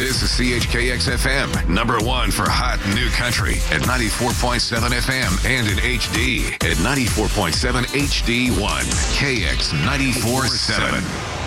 This is CHKX FM, number one for hot new country at 94.7 FM and in HD at 94.7 HD1, KX 94.7.